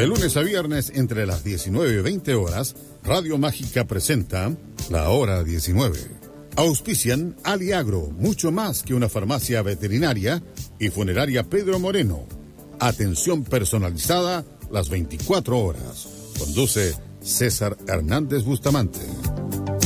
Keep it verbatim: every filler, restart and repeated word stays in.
De lunes a viernes, entre las diecinueve y veinte horas, Radio Mágica presenta La Hora diecinueve. Auspician Aliagro, mucho más que una farmacia veterinaria, y Funeraria Pedro Moreno. Atención personalizada las veinticuatro horas. Conduce César Hernández Bustamante.